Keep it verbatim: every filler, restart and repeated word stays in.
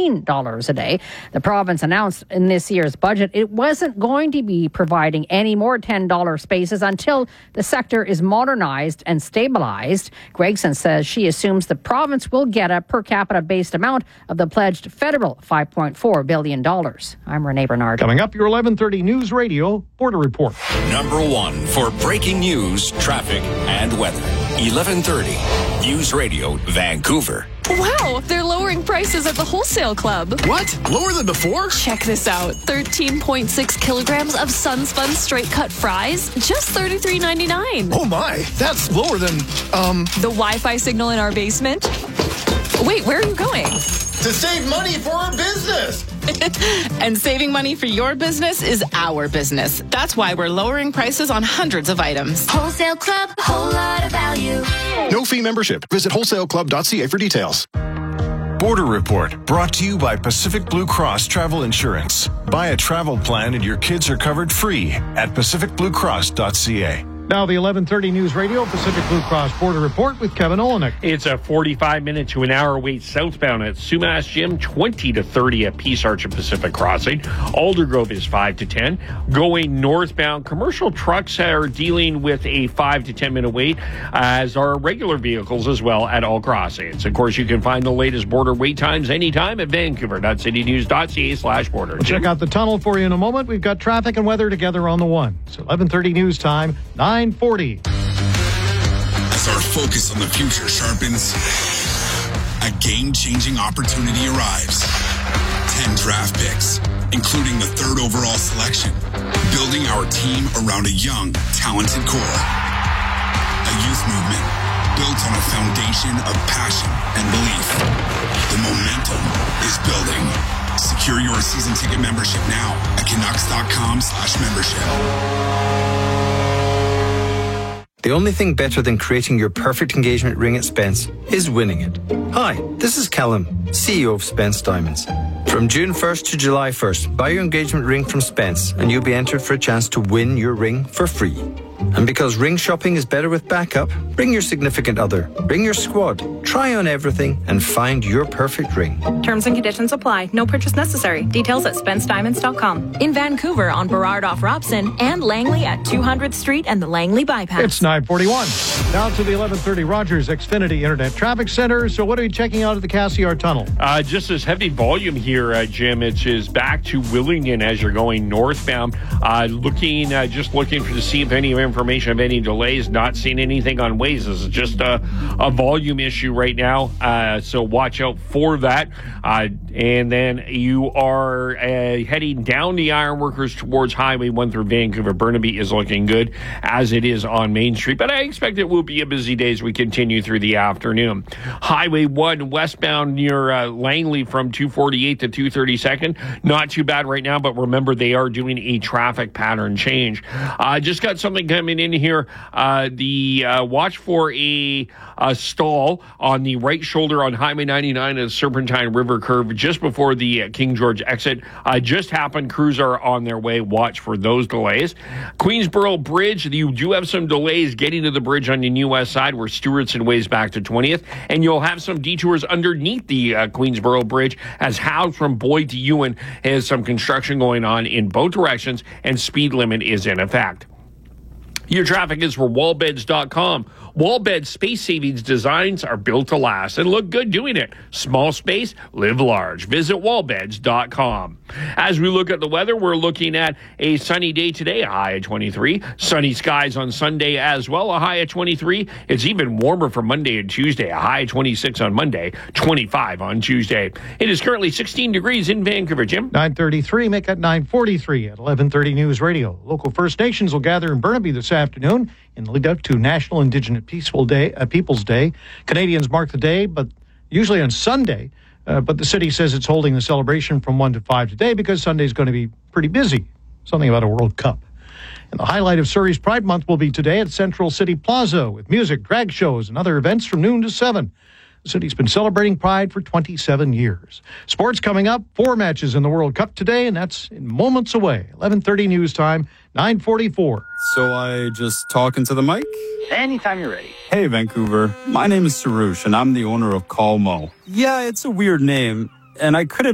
fifteen dollars a day. The province announced in this year's budget it wasn't going to be providing any more ten dollars spaces until the sector is modernized and stabilized. Gregson says she assumes the province will get a per capita based amount of the pledged federal five point four billion dollars. I'm Renee Bernard. Coming up, your eleven thirty News Radio Border Report. Number one for breaking news, traffic, and weather. eleven thirty News Radio, Vancouver. Wow, they're lowering prices at the Wholesale Club. What? Lower than before? Check this out. thirteen point six kilograms of Sunspun straight cut fries, just thirty-three ninety-nine. Oh my, that's lower than, um... the Wi-Fi signal in our basement? Wait, where are you going? To save money for our business! And saving money for your business is our business. That's why we're lowering prices on hundreds of items. Wholesale Club, whole lot of value. No fee membership. Visit wholesale club dot c a for details. Border Report, brought to you by Pacific Blue Cross Travel Insurance. Buy a travel plan and your kids are covered free at pacific blue cross dot c a. Now the eleven thirty News Radio Pacific Blue Cross Border Report with Kevin Olenek. It's a forty-five minute to an hour wait southbound at Sumas Gym, twenty to thirty at Peace Arch and Pacific Crossing. Aldergrove is five to ten. Going northbound, commercial trucks are dealing with a five to ten minute wait, as are regular vehicles as well at all crossings. Of course, you can find the latest border wait times anytime at vancouver dot city news dot c a slash border. We'll check out the tunnel for you in a moment. We've got traffic and weather together on the one. It's eleven thirty news time, nine forty. As our focus on the future sharpens, a game-changing opportunity arrives. Ten draft picks, including the third overall selection, building our team around a young, talented core. A youth movement built on a foundation of passion and belief. The momentum is building. Secure your season ticket membership now at canucks dot com slash membership. The only thing better than creating your perfect engagement ring at Spence is winning it. Hi, this is Callum, C E O of Spence Diamonds. From June first to July first, buy your engagement ring from Spence and you'll be entered for a chance to win your ring for free. And because ring shopping is better with backup, bring your significant other, bring your squad, try on everything and find your perfect ring. Terms and conditions apply. No purchase necessary. Details at spence diamonds dot com. In Vancouver on Burrard off Robson and Langley at two hundredth Street and the Langley Bypass. It's nine forty-one. Now to the eleven thirty Rogers Xfinity Internet Traffic Center. So what are you checking out at the Cassiar Tunnel? Uh, just as heavy volume here, uh, Jim. It is back to Willingdon as you're going northbound. Uh, looking, uh, just looking for to see if any information of any delays. Not seeing anything on Waze. This is just a, a volume issue right now. Uh, so watch out for that. Uh, and then you are uh, heading down the Ironworkers towards Highway one through Vancouver. Burnaby is looking good as it is on Main Street, but I expect it will be a busy day as we continue through the afternoon. Highway one westbound near uh, Langley from two forty-eight to two thirty-second. Not too bad right now, but remember they are doing a traffic pattern change. Uh, just got something coming in here. Uh, the uh, watch for a, a stall on the right shoulder on Highway ninety-nine at Serpentine River Curve just before the uh, King George exit. Uh, just happened. Crews are on their way. Watch for those delays. Queensboro Bridge, you do have some delays getting to the bridge on the New West side where Stewartson ways back to twentieth, and you'll have some detours underneath the uh, Queensboro Bridge as Howes from Boyd to Ewan has some construction going on in both directions and speed limit is in effect. Your traffic is for wall beds dot com. Wallbed space savings designs are built to last and look good doing it. Small space, live large. Visit wall beds dot com. As we look at the weather, we're looking at a sunny day today, a high of twenty-three. Sunny skies on Sunday as well, a high of twenty-three. It's even warmer for Monday and Tuesday, a high of twenty-six on Monday, twenty-five on Tuesday. It is currently sixteen degrees in Vancouver, Jim. nine thirty-three, make it nine forty-three at eleven thirty News Radio. Local First Nations will gather in Burnaby this afternoon in the lead up to National Indigenous Peaceful Day, uh, People's Day. Canadians mark the day, but usually on Sunday. Uh, but the city says it's holding the celebration from one to five today because Sunday's going to be pretty busy. Something about a World Cup. And the highlight of Surrey's Pride Month will be today at Central City Plaza with music, drag shows, and other events from noon to seven. The city's been celebrating Pride for twenty-seven years. Sports coming up, four matches in the World Cup today, and that's in moments away. eleven thirty news time, nine forty-four. So I just talk into the mic? Anytime you're ready. Hey, Vancouver. My name is Sarush, and I'm the owner of Call Mo. Yeah, it's a weird name, and I could have